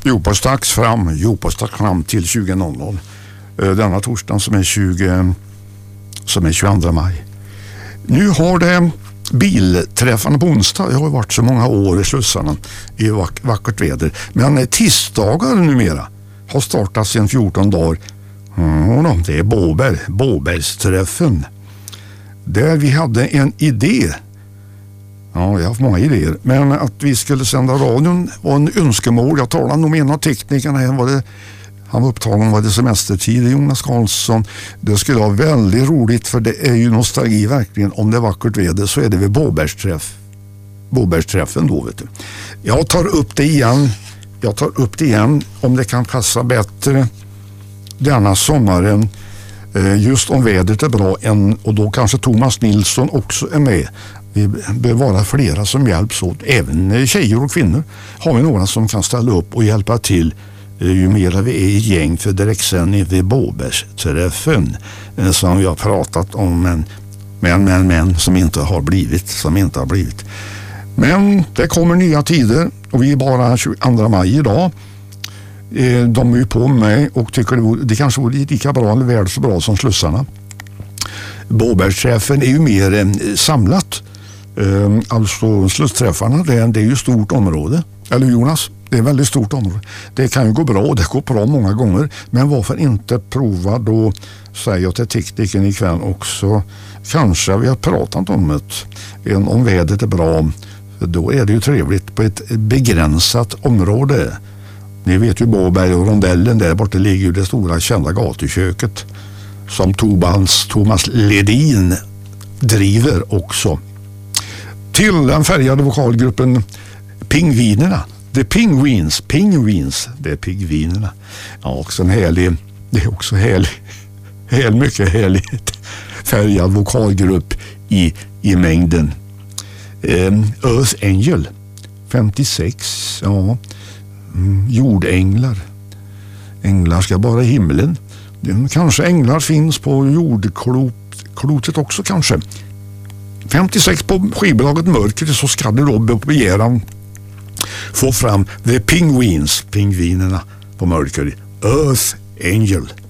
Strax fram till 20.00. Denna torsdagen som är 22 maj. Nu har det bilträffarna på onsdag. Jag har varit så många år i slussarna i vackert väder. Men tisdagar numera har startat sedan 14 dagar. Det är Båbergsträffen. Där vi hade en idé. Ja, jag har haft många idéer. Men att vi skulle sända radion var en önskemål. Jag talade nog med en av teknikerna. Han var upptagen, var det semestertid, Jonas Karlsson. Det skulle vara väldigt roligt, för det är ju nostalgi verkligen. Om det är vackert väder så är det väl Båbergsträffen då, vet du. Jag tar upp det igen om det kan passa bättre denna sommaren. Just om vädret är bra och då kanske Thomas Nilsson också är med. Vi bör vara flera som hjälps åt. Även tjejer och kvinnor har vi några som kan ställa upp och hjälpa till ju mer vi är i gäng för direktsändning vid Båbergsträffen som vi har pratat om men som inte har blivit. Men det kommer nya tider och vi är bara 22 maj idag. De är ju på mig och tycker det kanske vore lika bra eller väl så bra som slussarna. Båbergsträffen är ju mer samlat. Alltså slussträffarna, det är ju stort område. Eller Jonas? Det är väldigt stort område. Det kan ju gå bra, det går bra många gånger. Men varför inte prova då, säger jag till tekniken ikväll också. Kanske vi har pratat om om vädret är bra. Då är det ju trevligt på ett begränsat område. Ni vet ju Båberg och rondellen, där borta ligger ju det stora kända gatuköket som Thomas Ledin driver också. Till den färgade vokalgruppen Pingvinerna. The Penguins, det är pingvinerna. Ja, också en härlig, det är också mycket härligt färgad vokalgrupp i mängden. Earth Angel 56, ja. Jordänglar. Änglar ska bara i himlen. Kanske änglar finns på jordklotet också kanske. 56 på skivbolaget Mörker, så ska det då begäran få fram The Penguins, pingvinerna på Mörker. Earth Angel.